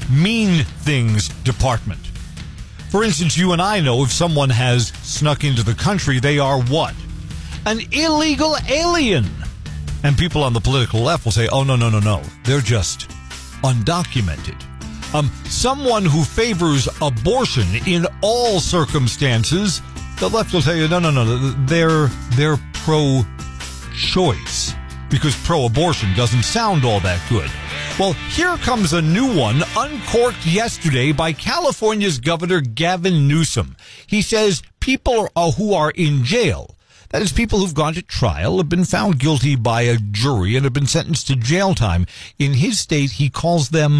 mean things department. For instance, you and I know if someone has snuck into the country, they are what? An illegal alien. And people on the political left will say, oh, no. They're just undocumented. Someone who favors abortion in all circumstances, the left will tell you, no. They're pro-choice. Because pro-abortion doesn't sound all that good. Well, here comes a new one, uncorked yesterday by California's Governor Gavin Newsom. He says people who are in jail, that is, people who've gone to trial, have been found guilty by a jury and have been sentenced to jail time. In his state, he calls them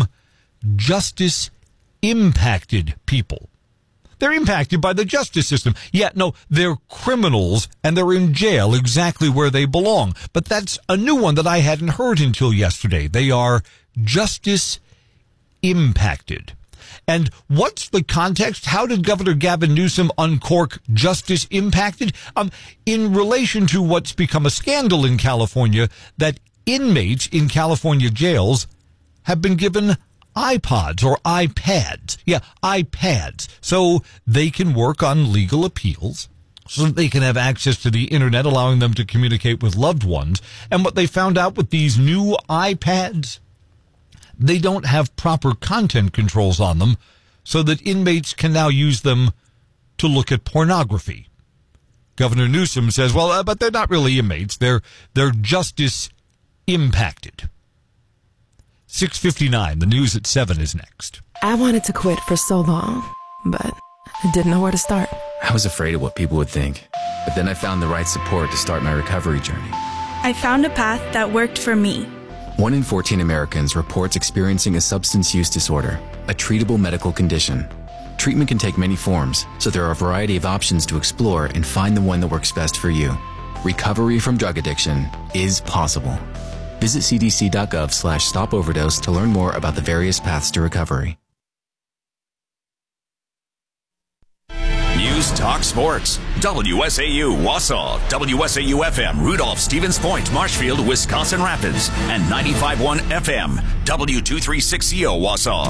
justice-impacted people. They're impacted by the justice system. Yeah, no, they're criminals and they're in jail exactly where they belong. But that's a new one that I hadn't heard until yesterday. They are justice impacted. And what's the context? How did Governor Gavin Newsom uncork justice impacted? In relation to what's become a scandal in California, that inmates in California jails have been given iPods or iPads. Yeah, iPads. So they can work on legal appeals, so that they can have access to the internet, allowing them to communicate with loved ones. And what they found out with these new iPads, they don't have proper content controls on them, so that inmates can now use them to look at pornography. Governor Newsom says, well, but they're not really inmates. They're justice impacted. 6:59, the news at 7 is next. I wanted to quit for so long, but I didn't know where to start. I was afraid of what people would think, but then I found the right support to start my recovery journey. I found a path that worked for me. 1 in 14 Americans reports experiencing a substance use disorder, a treatable medical condition. Treatment can take many forms, so there are a variety of options to explore and find the one that works best for you. Recovery from drug addiction is possible. Visit cdc.gov/stopoverdose to learn more about the various paths to recovery. News Talk Sports. WSAU Wausau, WSAU FM Rudolph, Stevens Point, Marshfield, Wisconsin Rapids, and 95.1 FM W236CO Wausau.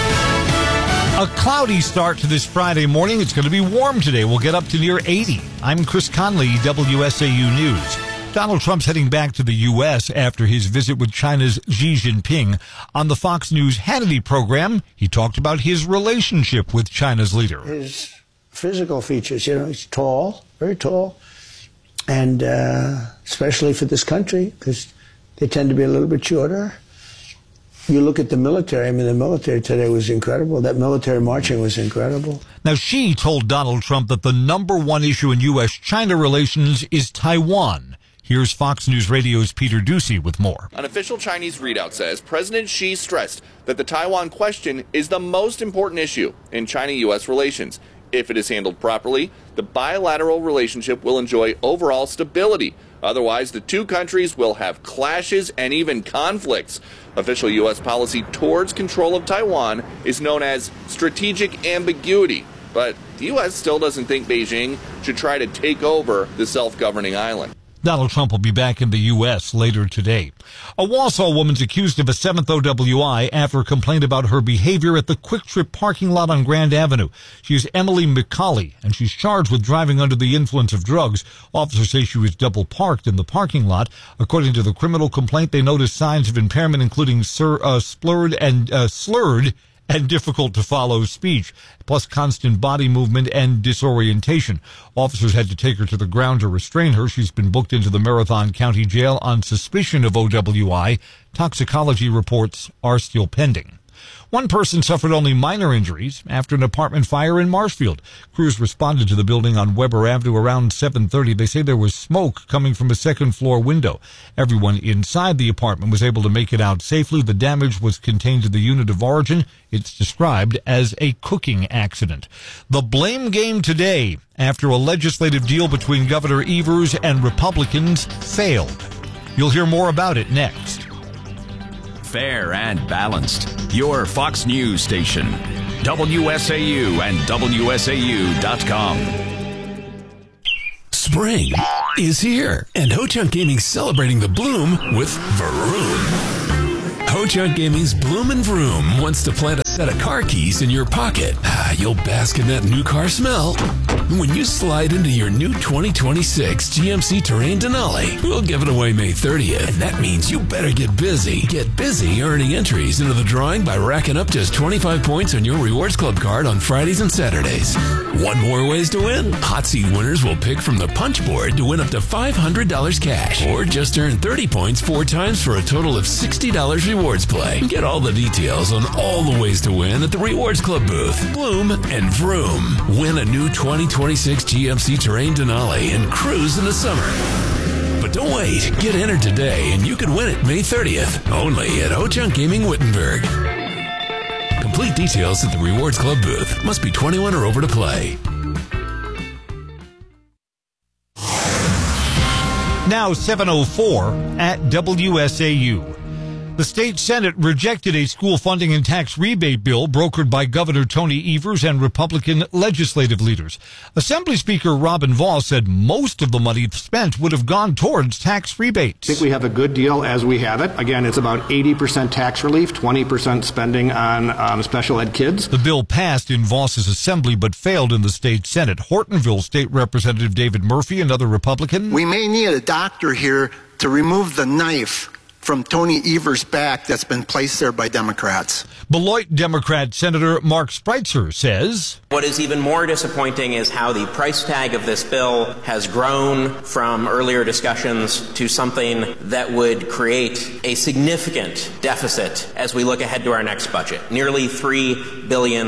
A cloudy start to this Friday morning. It's going to be warm today. We'll get up to near 80. I'm Chris Conley, WSAU News. Donald Trump's heading back to the U.S. after his visit with China's Xi Jinping. On the Fox News Hannity program, he talked about his relationship with China's leader. His physical features, he's tall, very tall, and especially for this country, because they tend to be a little bit shorter. You look at the military, the military today was incredible. That military marching was incredible. Now, Xi told Donald Trump that the number one issue in U.S.-China relations is Taiwan. Here's Fox News Radio's Peter Ducey with more. An official Chinese readout says President Xi stressed that the Taiwan question is the most important issue in China-U.S. relations. If it is handled properly, the bilateral relationship will enjoy overall stability. Otherwise, the two countries will have clashes and even conflicts. Official U.S. policy towards control of Taiwan is known as strategic ambiguity. But the U.S. still doesn't think Beijing should try to take over the self-governing island. Donald Trump will be back in the U.S. later today. A Wausau woman's accused of a 7th OWI after a complaint about her behavior at the Quick Trip parking lot on Grand Avenue. She is Emily McCauley, and she's charged with driving under the influence of drugs. Officers say she was double parked in the parking lot. According to the criminal complaint, they noticed signs of impairment, including slurred and difficult to follow speech, plus constant body movement and disorientation. Officers had to take her to the ground to restrain her. She's been booked into the Marathon County Jail on suspicion of OWI. Toxicology reports are still pending. One person suffered only minor injuries after an apartment fire in Marshfield. Crews responded to the building on Weber Avenue around 7:30. They say there was smoke coming from a second-floor window. Everyone inside the apartment was able to make it out safely. The damage was contained to the unit of origin. It's described as a cooking accident. The blame game today after a legislative deal between Governor Evers and Republicans failed. You'll hear more about it next. Fair and balanced. Your Fox News station. WSAU and WSAU.com. Spring is here, and Ho-Chunk Gaming's celebrating the bloom with Vroom. Ho-Chunk Gaming's Bloom and Vroom wants to plant a Set of car keys in your pocket. You'll bask in that new car smell. When you slide into your new 2026 GMC Terrain Denali, we'll give it away May 30th. And that means you better get busy. Get busy earning entries into the drawing by racking up just 25 points on your Rewards Club card on Fridays and Saturdays. One more ways to win. Hot Seat winners will pick from the punch board to win up to $500 cash. Or just earn 30 points 4 times for a total of $60 rewards play. Get all the details on all the ways to win at the Rewards Club booth. Bloom and vroom. Win a new 2026 GMC Terrain Denali and cruise in the summer. But don't wait. Get entered today and you can win it May 30th. Only at Ho-Chunk Gaming Wittenberg. Complete details at the Rewards Club booth. Must be 21 or over to play. Now 7:04 at WSAU. The state Senate rejected a school funding and tax rebate bill brokered by Governor Tony Evers and Republican legislative leaders. Assembly Speaker Robin Vos said most of the money spent would have gone towards tax rebates. I think we have a good deal as we have it. Again, it's about 80% tax relief, 20% spending on special ed kids. The bill passed in Vos's assembly but failed in the state Senate. Hortonville State Representative David Murphy, another Republican. We may need a doctor here to remove the knife from Tony Evers' back that's been placed there by Democrats. Beloit Democrat Senator Mark Spreitzer says, what is even more disappointing is how the price tag of this bill has grown from earlier discussions to something that would create a significant deficit as we look ahead to our next budget, nearly $3 billion.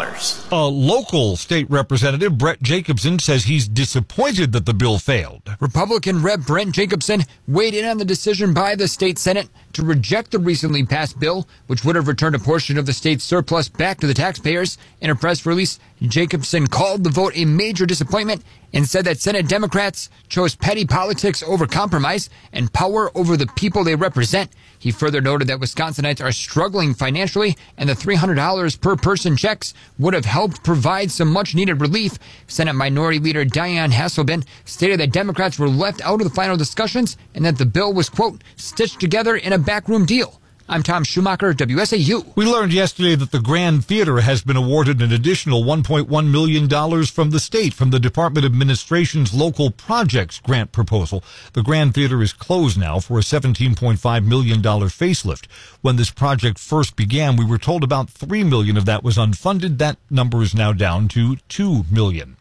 A local state representative, Brett Jacobson, says he's disappointed that the bill failed. Republican Rep. Brent Jacobson weighed in on the decision by the state Senate to reject the recently passed bill, which would have returned a portion of the state's surplus back to the taxpayers. In a press release, Jacobson called the vote a major disappointment and said that Senate Democrats chose petty politics over compromise and power over the people they represent. He further noted that Wisconsinites are struggling financially and the $300 per person checks would have helped provide some much-needed relief. Senate Minority Leader Dianne Hasselbeck stated that Democrats were left out of the final discussions and that the bill was, quote, stitched together in a backroom deal. I'm Tom Schumacher, WSAU. We learned yesterday that the Grand Theater has been awarded an additional $1.1 million from the state from the Department of Administration's local projects grant proposal. The Grand Theater is closed now for a $17.5 million facelift. When this project first began, we were told about $3 million of that was unfunded. That number is now down to $2 million.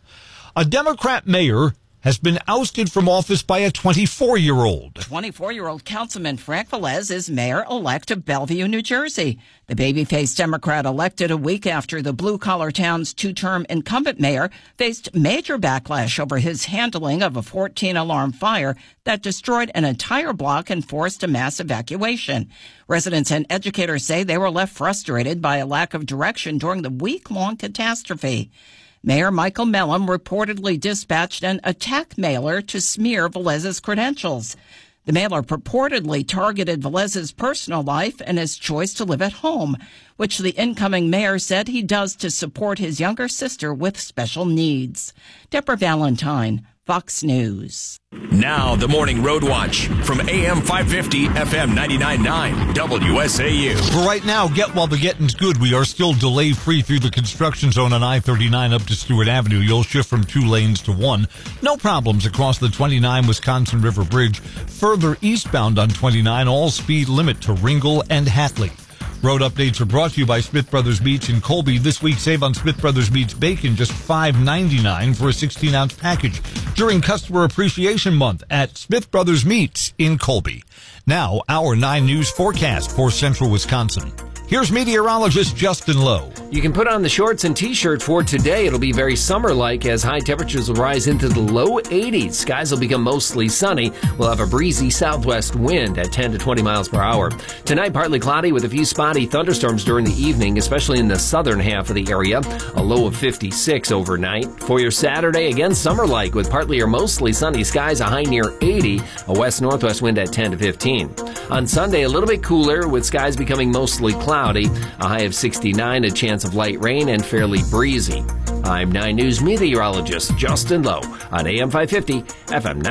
A Democrat mayor has been ousted from office by a 24-year-old. 24-year-old Councilman Frank Velez is mayor-elect of Bellevue, New Jersey. The baby-faced Democrat elected a week after the blue-collar town's two-term incumbent mayor faced major backlash over his handling of a 14-alarm fire that destroyed an entire block and forced a mass evacuation. Residents and educators say they were left frustrated by a lack of direction during the week-long catastrophe. Mayor Michael Mellom reportedly dispatched an attack mailer to smear Velez's credentials. The mailer purportedly targeted Velez's personal life and his choice to live at home, which the incoming mayor said he does to support his younger sister with special needs. Deborah Valentine, Fox News. Now the Morning Road Watch from AM 550, FM 99.9, WSAU. For right now, get while the getting's good. We are still delay-free through the construction zone on I-39 up to Stewart Avenue. You'll shift from 2 lanes to 1. No problems across the 29 Wisconsin River Bridge. Further eastbound on 29, all speed limit to Ringel and Hatley. Road updates are brought to you by Smith Brothers Meats in Colby. This week, save on Smith Brothers Meats bacon, just $5.99 for a 16-ounce package during Customer Appreciation Month at Smith Brothers Meats in Colby. Now, our 9 News forecast for central Wisconsin. Here's meteorologist Justin Lowe. You can put on the shorts and t-shirt for today. It'll be very summer-like as high temperatures will rise into the low 80s. Skies will become mostly sunny. We'll have a breezy southwest wind at 10 to 20 miles per hour. Tonight, partly cloudy with a few spotty thunderstorms during the evening, especially in the southern half of the area. A low of 56 overnight. For your Saturday, again summer-like with partly or mostly sunny skies, a high near 80. A west-northwest wind at 10 to 15. On Sunday, a little bit cooler with skies becoming mostly cloudy. A high of 69, a chance of light rain, and fairly breezy. I'm 9 News meteorologist Justin Lowe on AM 550, FM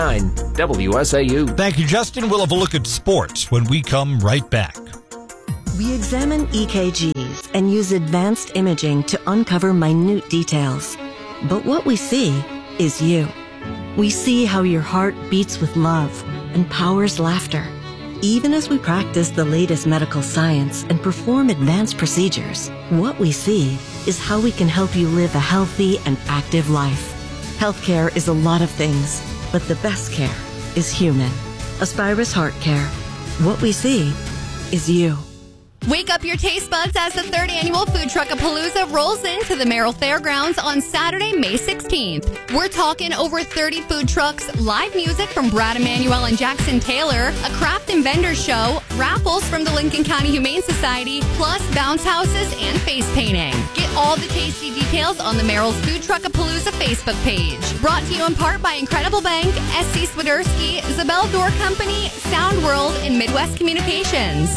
99.9, WSAU. Thank you, Justin. We'll have a look at sports when we come right back. We examine EKGs and use advanced imaging to uncover minute details. But what we see is you. We see how your heart beats with love and powers laughter. Even as we practice the latest medical science and perform advanced procedures, what we see is how we can help you live a healthy and active life. Healthcare is a lot of things, but the best care is human. Aspirus Heart Care. What we see is you. Wake up your taste buds as the third annual Food Truckapalooza rolls into the Merrill Fairgrounds on Saturday, May 16th. We're talking over 30 food trucks, live music from Brad Emanuel and Jackson Taylor, a craft and vendor show, raffles from the Lincoln County Humane Society, plus bounce houses and face painting. Get all the tasty details on the Merrill's Food Truckapalooza Facebook page. Brought to you in part by Incredible Bank, SC Swiderski, Zabel Door Company, Sound World, and Midwest Communications.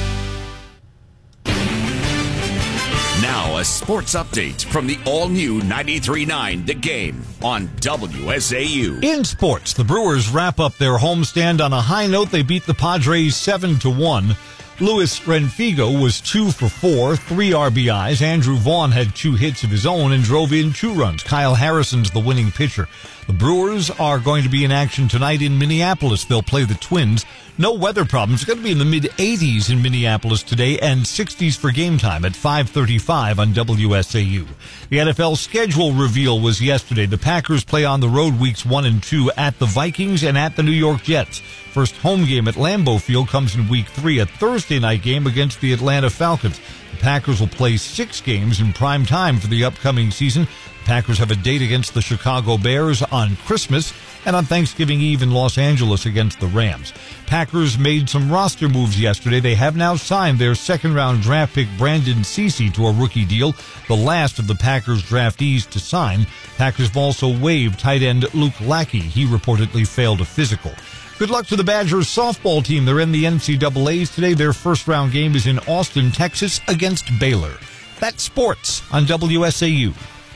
Now, a sports update from the all-new 93.9 The Game on WSAU. In sports, the Brewers wrap up their homestand on a high note. They beat the Padres 7-1. Luis Renfigo was 2 for 4, 3 RBIs. Andrew Vaughn had 2 hits of his own and drove in 2 runs. Kyle Harrison's the winning pitcher. The Brewers are going to be in action tonight in Minneapolis. They'll play the Twins. No weather problems. It's going to be in the mid-80s in Minneapolis today and 60s for game time at 5:35 on WSAU. The NFL schedule reveal was yesterday. The Packers play on the road weeks 1 and 2 at the Vikings and at the New York Jets. First home game at Lambeau Field comes in week 3, a Thursday night game against the Atlanta Falcons. The Packers will play 6 games in prime time for the upcoming season. The Packers have a date against the Chicago Bears on Christmas and on Thanksgiving Eve in Los Angeles against the Rams. Packers made some roster moves yesterday. They have now signed their second-round draft pick Brandon Cece to a rookie deal, the last of the Packers draftees to sign. Packers have also waived tight end Luke Lackey. He reportedly failed a physical. Good luck to the Badgers softball team. They're in the NCAAs today. Their first-round game is in Austin, Texas against Baylor. That's sports on WSAU.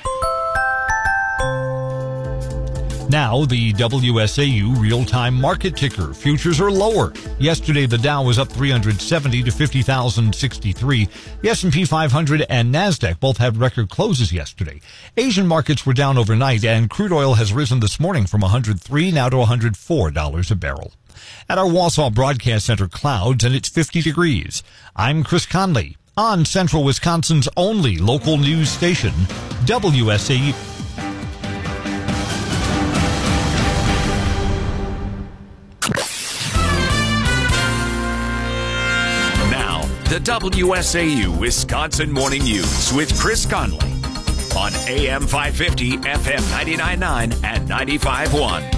Now, the WSAU real-time market ticker. Futures are lower. Yesterday, the Dow was up 370 to 50,063. The S&P 500 and NASDAQ both had record closes yesterday. Asian markets were down overnight, and crude oil has risen this morning from $103 now to $104 a barrel. At our Wausau Broadcast Center, clouds, and it's 50 degrees. I'm Chris Conley on Central Wisconsin's only local news station, WSAU. The WSAU Wisconsin Morning News with Chris Conley on AM 550, FM 99.9, and 95.1.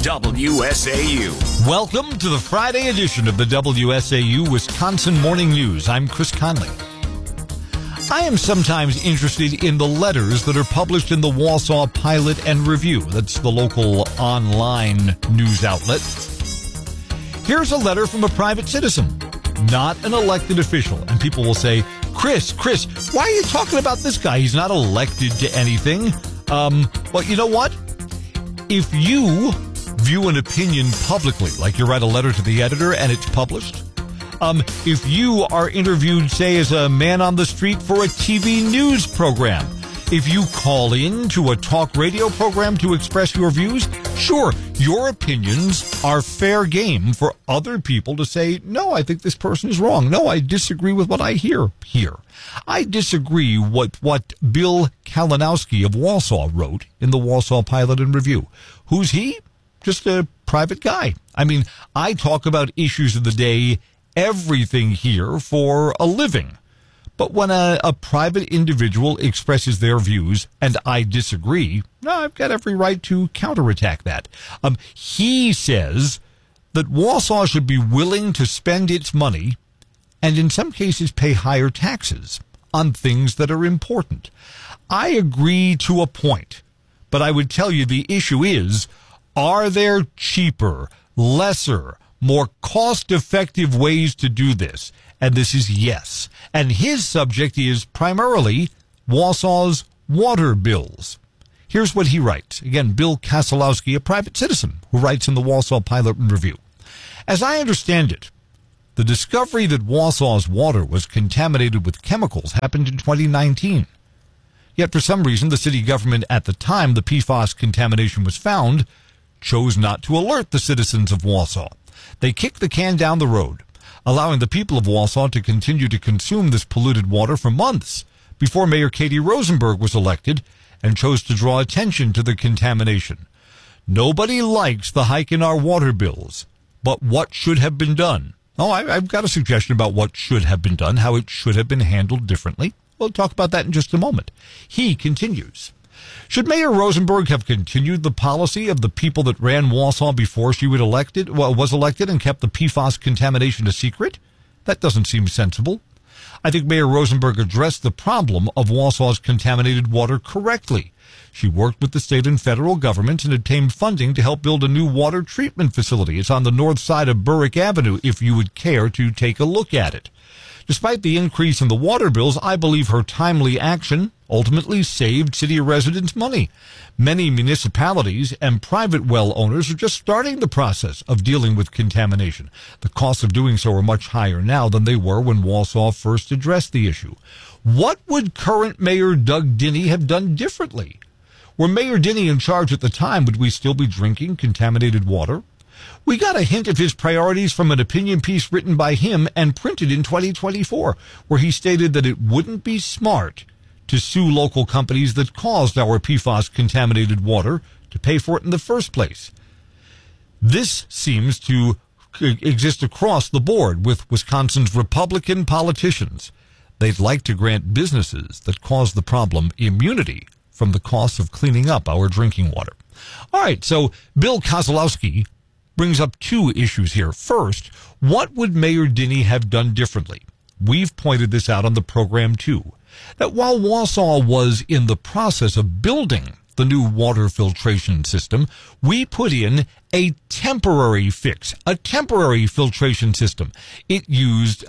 WSAU. Welcome to the Friday edition of the WSAU Wisconsin Morning News. I'm Chris Conley. I am sometimes interested in the letters that are published in the Wausau Pilot and Review. That's the local online news outlet. Here's a letter from a private citizen, not an elected official. And people will say, Chris, why are you talking about this guy? He's not elected to anything. Well, you know what? If you view an opinion publicly, like you write a letter to the editor and it's published, if you are interviewed, say, as a man on the street for a TV news program, if you call in to a talk radio program to express your views, sure, your opinions are fair game for other people to say, no, I think this person is wrong. No, I disagree with what I hear here. I disagree with what Bill Kalinowski of Wausau wrote in the Wausau Pilot and Review. Who's he? Just a private guy. I mean, I talk about issues of the day, everything here for a living. But when a private individual expresses their views and I disagree, no, I've got every right to counterattack that. He says that Wausau should be willing to spend its money and in some cases pay higher taxes on things that are important. I agree to a point, but I would tell you the issue is, are there cheaper, lesser, more cost-effective ways to do this? And this is yes. And his subject is primarily Wausau's water bills. Here's what he writes. Again, Bill Kalinowski, a private citizen who writes in the Wausau Pilot and Review. As I understand it, The discovery that Wausau's water was contaminated with chemicals happened in 2019. Yet for some reason, the city government at the time the PFAS contamination was found chose not to alert the citizens of Wausau. They kicked the can down the road, allowing the people of Wausau to continue to consume this polluted water for months before Mayor Katie Rosenberg was elected and chose to draw attention to the contamination. Nobody likes the hike in our water bills, but what should have been done? Oh, I've got a suggestion about what should have been done, how it should have been handled differently. We'll talk about that in just a moment. He continues. Should Mayor Rosenberg have continued the policy of the people that ran Wausau before she was elected and kept the PFAS contamination a secret? That doesn't seem sensible. I think Mayor Rosenberg addressed the problem of Wausau's contaminated water correctly. She worked with the state and federal governments and obtained funding to help build a new water treatment facility. It's on the north side of Berwick Avenue, if you would care to take a look at it. Despite the increase in the water bills, I believe her timely action ultimately saved city residents money. Many municipalities and private well owners are just starting the process of dealing with contamination. The costs of doing so are much higher now than they were when Wausau first addressed the issue. What would current Mayor Doug Dinney have done differently? Were Mayor Dinney in charge at the time, would we still be drinking contaminated water? We got a hint of his priorities from an opinion piece written by him and printed in 2024, where he stated that it wouldn't be smart to sue local companies that caused our PFAS-contaminated water to pay for it in the first place. This seems to exist across the board with Wisconsin's Republican politicians. They'd like to grant businesses that cause the problem immunity from the cost of cleaning up our drinking water. All right, so Bill Kozlowski brings up two issues here. First, what would Mayor Dinney have done differently? We've pointed this out on the program, too, that while Wausau was in the process of building the new water filtration system, we put in a temporary fix, a temporary filtration system. It used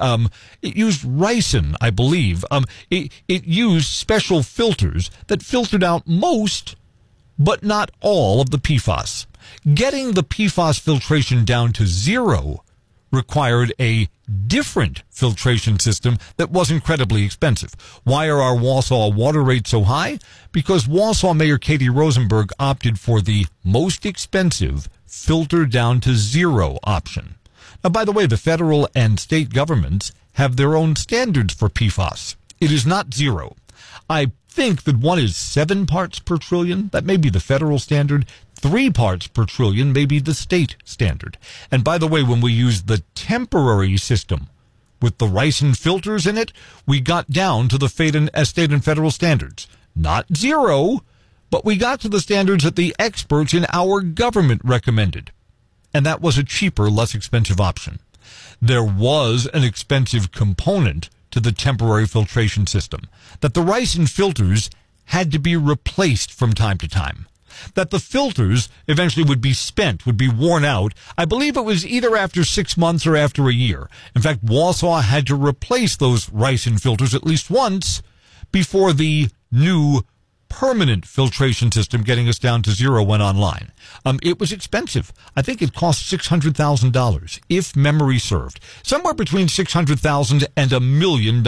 ricin, I believe. It used special filters that filtered out most, but not all, of the PFAS. Getting the PFAS filtration down to zero required a different filtration system that was incredibly expensive. Why are our Wausau water rates so high? Because Wausau Mayor Katie Rosenberg opted for the most expensive filter down to zero option. Now, by the way, the federal and state governments have their own standards for PFAS. It is not zero. I think that one is 7 parts per trillion. That may be the federal standard. 3 parts per trillion may be the state standard. And by the way, when we used the temporary system with the ricin filters in it, we got down to the state and federal standards. Not zero, but we got to the standards that the experts in our government recommended. And that was a cheaper, less expensive option. There was an expensive component to the temporary filtration system, that the ricin filters had to be replaced from time to time, that the filters eventually would be spent, would be worn out. I believe it was either after 6 months or after a year. In fact, Wausau had to replace those ricin filters at least once before the new permanent filtration system getting us down to zero went online. It was expensive. I think it cost $600,000, if memory served. Somewhere between $600,000 and $1 million.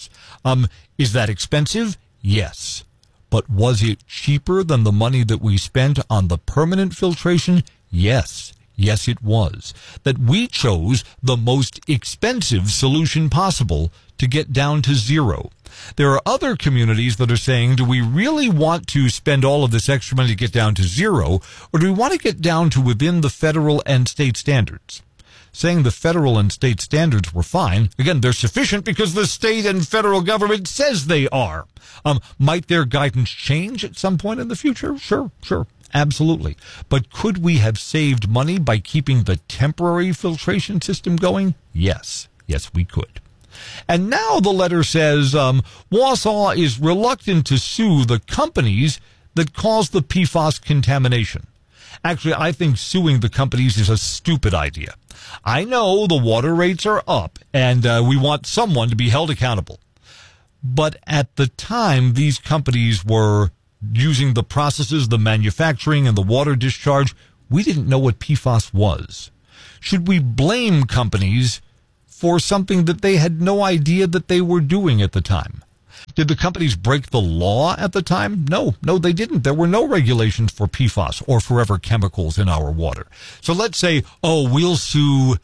Is that expensive? Yes. But was it cheaper than the money that we spent on the permanent filtration? Yes. Yes, it was. That we chose the most expensive solution possible to get down to zero. There are other communities that are saying, do we really want to spend all of this extra money to get down to zero, or do we want to get down to within the federal and state standards? Saying the federal and state standards were fine. Again, they're sufficient because the state and federal government says they are. Might their guidance change at some point in the future? Sure. Absolutely. But could we have saved money by keeping the temporary filtration system going? Yes. Yes, we could. And now the letter says Wausau is reluctant to sue the companies that caused the PFAS contamination. Actually, I think suing the companies is a stupid idea. I know the water rates are up, and we want someone to be held accountable. But at the time, these companies were using the processes, the manufacturing, and the water discharge. We didn't know what PFAS was. Should we blame companies for something that they had no idea that they were doing at the time. Did the companies break the law at the time? No, they didn't. There were no regulations for PFAS or forever chemicals in our water. So let's say, we'll sue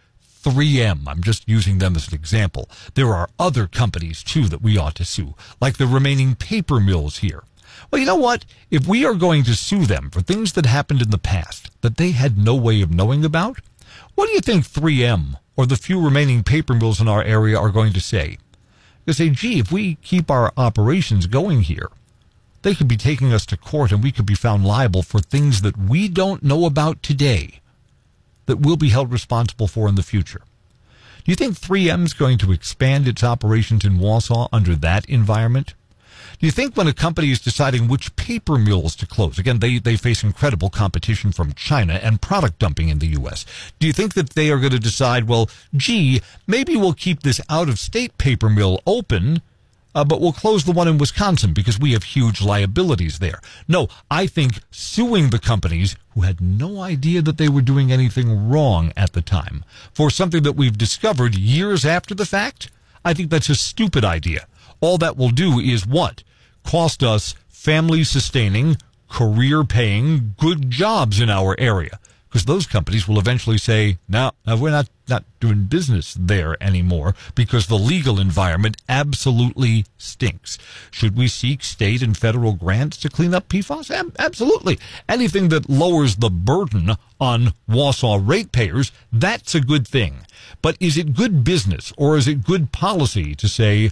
3M. I'm just using them as an example. There are other companies, too, that we ought to sue, like the remaining paper mills here. Well, you know what? If we are going to sue them for things that happened in the past that they had no way of knowing about, what do you think 3M or the few remaining paper mills in our area are going to say? They say, gee, if we keep our operations going here, they could be taking us to court and we could be found liable for things that we don't know about today that we'll be held responsible for in the future. Do you think 3M is going to expand its operations in Wausau under that environment? Do you think when a company is deciding which paper mills to close, again, they face incredible competition from China and product dumping in the U.S., do you think that they are going to decide, well, gee, maybe we'll keep this out-of-state paper mill open, but we'll close the one in Wisconsin because we have huge liabilities there? No, I think suing the companies who had no idea that they were doing anything wrong at the time for something that we've discovered years after the fact, I think that's a stupid idea. All that will do is what? Cost us family-sustaining, career-paying, good jobs in our area. Because those companies will eventually say, no, we're not doing business there anymore because the legal environment absolutely stinks. Should we seek state and federal grants to clean up PFAS? Absolutely. Anything that lowers the burden on Wausau ratepayers, that's a good thing. But is it good business or is it good policy to say,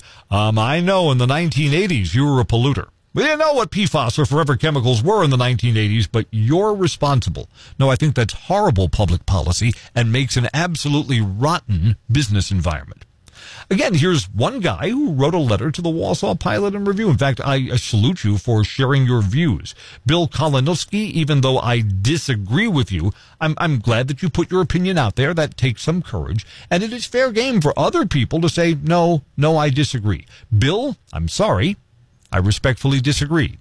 I know in the 1980s you were a polluter. We didn't know what PFAS or forever chemicals were in the 1980s, but you're responsible. No, I think that's horrible public policy and makes an absolutely rotten business environment. Again, here's one guy who wrote a letter to the Wausau Pilot and Review. In fact, I salute you for sharing your views. Bill Kalinowski, even though I disagree with you, I'm glad that you put your opinion out there. That takes some courage. And it is fair game for other people to say, no, I disagree. Bill, I'm sorry. I respectfully disagree.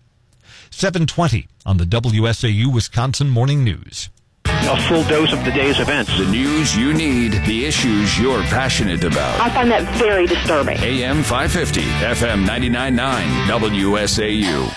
7:20 on the WSAU Wisconsin Morning News. A full dose of the day's events. The news you need, the issues you're passionate about. I find that very disturbing. AM 550, FM 99.9, WSAU.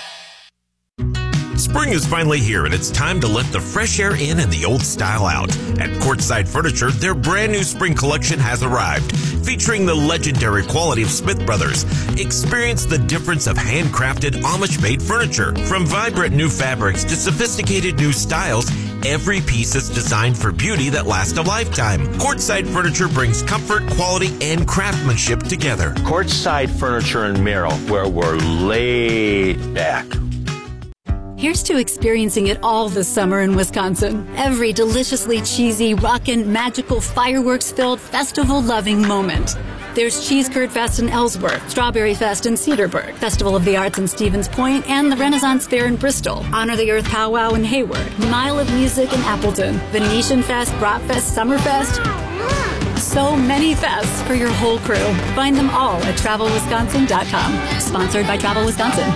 Spring is finally here, and it's time to let the fresh air in and the old style out. At Courtside Furniture, their brand new spring collection has arrived, featuring the legendary quality of Smith Brothers. Experience the difference of handcrafted Amish-made furniture. From vibrant new fabrics to sophisticated new styles, every piece is designed for beauty that lasts a lifetime. Courtside Furniture brings comfort, quality, and craftsmanship together. Courtside Furniture in Merrill, where we're laid back. Here's to experiencing it all this summer in Wisconsin. Every deliciously cheesy, rockin', magical, fireworks-filled, festival-loving moment. There's Cheese Curd Fest in Ellsworth, Strawberry Fest in Cedarburg, Festival of the Arts in Stevens Point, and the Renaissance Fair in Bristol, Honor the Earth Powwow in Hayward, Mile of Music in Appleton, Venetian Fest, Bratfest, Summerfest. So many fests for your whole crew. Find them all at TravelWisconsin.com. Sponsored by Travel Wisconsin.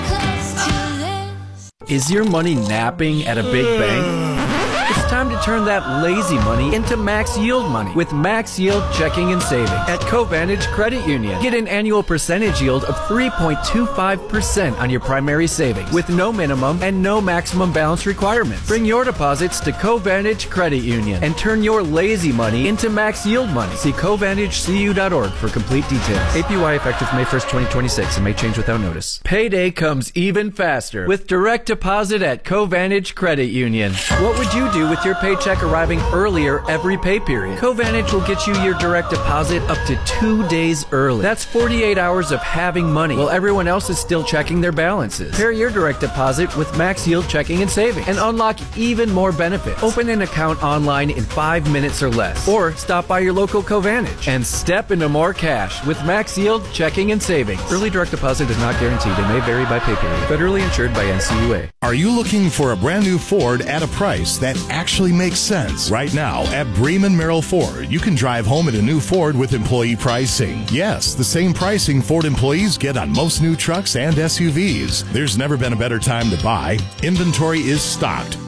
Is your money napping at a big bank? It's time to turn that lazy money into max yield money with Max Yield Checking and Savings at Covantage Credit Union. Get an annual percentage yield of 3.25% on your primary savings with no minimum and no maximum balance requirements. Bring your deposits to Covantage Credit Union and turn your lazy money into max yield money. See CovantageCU.org for complete details. APY effective May 1st, 2026 and may change without notice. Payday comes even faster with direct deposit at Covantage Credit Union. What would you do with your paycheck arriving earlier every pay period? Covantage will get you your direct deposit up to 2 days early. That's 48 hours of having money while everyone else is still checking their balances. Pair your direct deposit with Max Yield Checking and Savings and unlock even more benefits. Open an account online in 5 minutes or less, or stop by your local Covantage and step into more cash with Max Yield Checking and Savings. Early direct deposit is not guaranteed and may vary by pay period. Federally insured by NCUA. Are you looking for a brand new Ford at a price that actually makes sense? Right now at Bremen Merrill Ford, you can drive home in a new Ford with employee pricing. Yes, the same pricing Ford employees get on most new trucks and SUVs. There's never been a better time to buy. Inventory is stocked.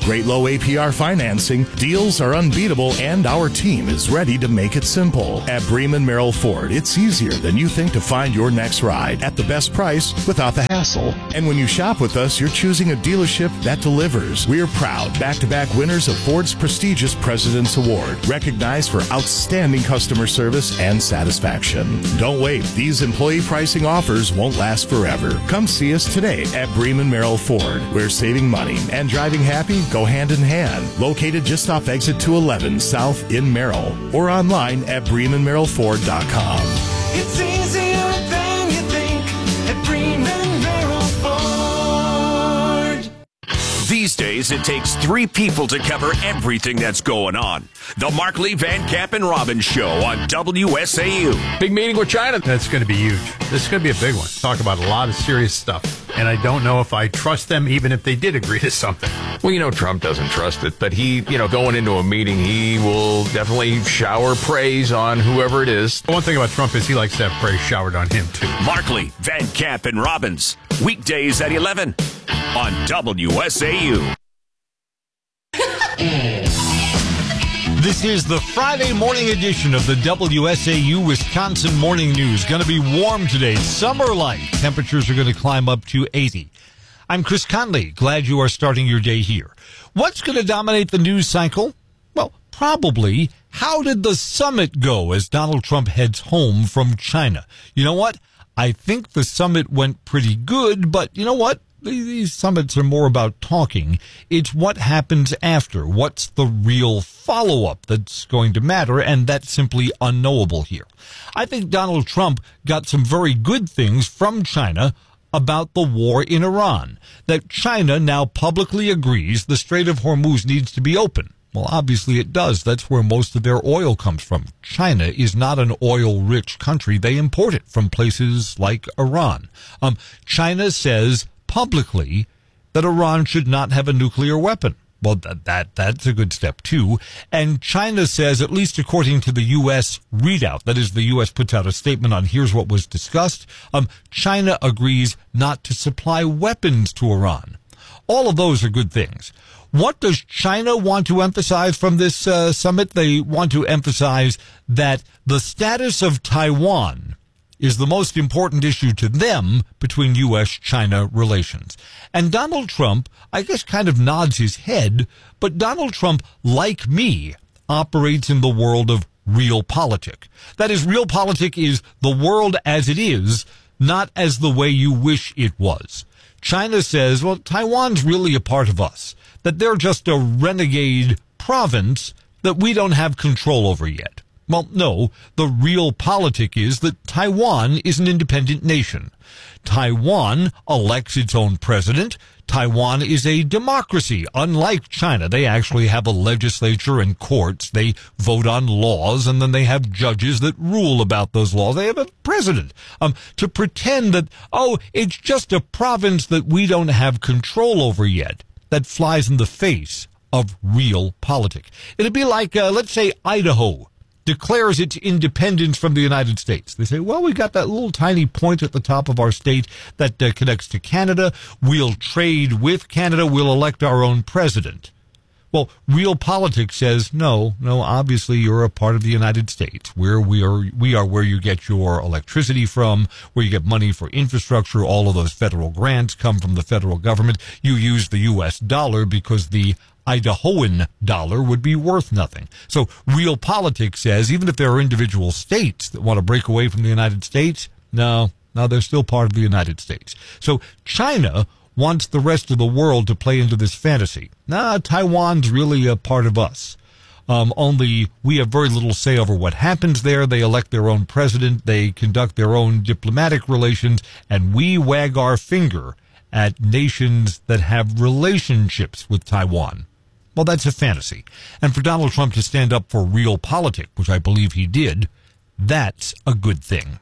great low APR financing, deals are unbeatable, and our team is ready to make it simple. At Bremen Merrill Ford, it's easier than you think to find your next ride at the best price without the hassle. And when you shop with us, you're choosing a dealership that delivers. We're proud back-to-back winners of Ford's prestigious President's Award, recognized for outstanding customer service and satisfaction. Don't wait. These employee pricing offers won't last forever. Come see us today at Bremen Merrill Ford, where saving money and driving happy go hand in hand. Located just off exit 211 South in Merrill, or online at BremenMerrillFord.com. It's easier than you think at Bremen Merrill Ford. These days, it takes 3 people to cover everything that's going on. The Markley, Van Camp, and Robbins Show on WSAU. Big meeting with China. That's going to be huge. This is going to be a big one. Talk about a lot of serious stuff. And I don't know if I trust them, even if they did agree to something. Well, Trump doesn't trust it, but he, going into a meeting, he will definitely shower praise on whoever it is. The one thing about Trump is he likes to have praise showered on him, too. Markley, Van Camp, and Robbins. Weekdays at 11 on WSAU. This is the Friday morning edition of the WSAU Wisconsin Morning News. Going to be warm today, summer-like. Temperatures are going to climb up to 80. I'm Chris Conley. Glad you are starting your day here. What's going to dominate the news cycle? Well, probably, how did the summit go as Donald Trump heads home from China? You know what? I think the summit went pretty good, but you know what? These summits are more about talking. It's what happens after. What's the real follow-up that's going to matter, and that's simply unknowable here. I think Donald Trump got some very good things from China about the war in Iran, that China now publicly agrees the Strait of Hormuz needs to be open. Well, obviously it does. That's where most of their oil comes from. China is not an oil-rich country. They import it from places like Iran. China says publicly that Iran should not have a nuclear weapon. Well, that's a good step, too. And China says, at least according to the U.S. readout, that is, the U.S. puts out a statement on here's what was discussed, China agrees not to supply weapons to Iran. All of those are good things. What does China want to emphasize from this summit? They want to emphasize that the status of Taiwan is the most important issue to them between U.S.-China relations. And Donald Trump, I guess, kind of nods his head, but Donald Trump, like me, operates in the world of realpolitik. That is, realpolitik is the world as it is, not as the way you wish it was. China says, well, Taiwan's really a part of us, that they're just a renegade province that we don't have control over yet. Well, no, the realpolitik is that Taiwan is an independent nation. Taiwan elects its own president. Taiwan is a democracy, unlike China. They actually have a legislature and courts. They vote on laws, and then they have judges that rule about those laws. They have a president. To pretend that, it's just a province that we don't have control over yet, that flies in the face of realpolitik. It'd be like, let's say, Idaho declares its independence from the United States. They say, well, we got that little tiny point at the top of our state that connects to Canada. We'll trade with Canada. We'll elect our own president. Well, realpolitik says, no, obviously you're a part of the United States, where we are where you get your electricity from, where you get money for infrastructure. All of those federal grants come from the federal government. You use the U.S. dollar because the Idahoan dollar would be worth nothing. So realpolitik says, even if there are individual states that want to break away from the United States, no, they're still part of the United States. So China wants the rest of the world to play into this fantasy. Taiwan's really a part of us. Only we have very little say over what happens there. They elect their own president. They conduct their own diplomatic relations, and we wag our finger at nations that have relationships with Taiwan. Well, that's a fantasy. And for Donald Trump to stand up for realpolitik, which I believe he did, that's a good thing.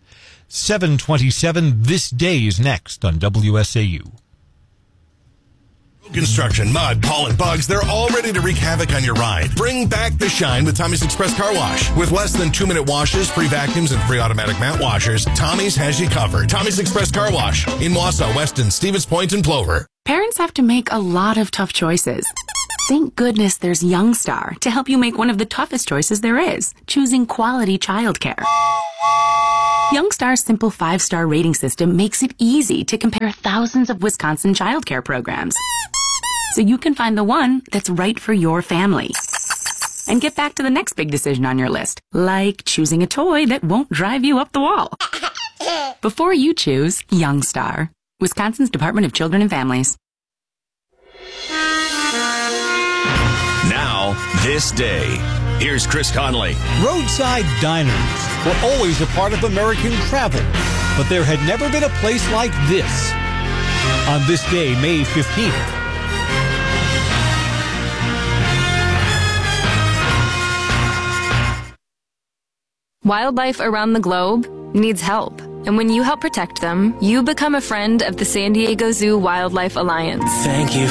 7:27, this day is next on WSAU. Construction, mud, pollen, bugs, they're all ready to wreak havoc on your ride. Bring back the shine with Tommy's Express Car Wash. With less than 2-minute washes, free vacuums, and free automatic mat washers, Tommy's has you covered. Tommy's Express Car Wash in Wausau, Weston, Stevens Point, and Plover. Parents have to make a lot of tough choices. Thank goodness there's Youngstar to help you make one of the toughest choices there is, choosing quality childcare. Youngstar's simple 5-star rating system makes it easy to compare thousands of Wisconsin childcare programs, so you can find the one that's right for your family. And get back to the next big decision on your list, like choosing a toy that won't drive you up the wall. Before you choose Youngstar, Wisconsin's Department of Children and Families. Now, this day. Here's Chris Conley. Roadside diners were always a part of American travel, but there had never been a place like this. On this day, May 15th, Wildlife around the globe needs help. And when you help protect them, you become a friend of the San Diego Zoo Wildlife Alliance. Thank you